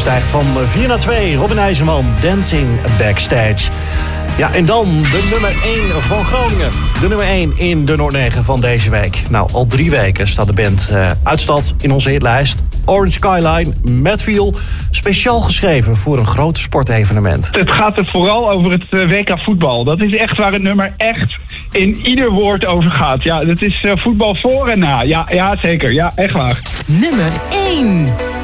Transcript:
stijgt van 4 naar 2. Robin IJzerman, Dancing Backstage. Ja, en dan de nummer 1 van Groningen. De nummer 1 in de Noord 9 van deze week. Nou, al 3 weken staat de band uit stad in onze hitlijst. Orange Skyline met Viel. Speciaal geschreven voor een groot sportevenement. Het gaat er vooral over het WK voetbal. Dat is echt waar het nummer echt in ieder woord over gaat. Ja, dat is voetbal voor en na. Ja, zeker. Ja, echt waar. Nummer 1.